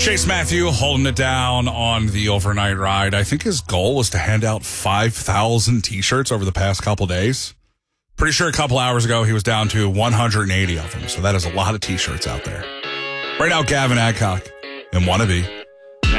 Chase Matthew holding it down on the overnight ride. I think his goal was to hand out 5,000 T-shirts over the past couple days. Pretty sure a couple hours ago he was down to 180 of them. So that is a lot of T-shirts out there. Right now, Gavin Adcock and Wannabe.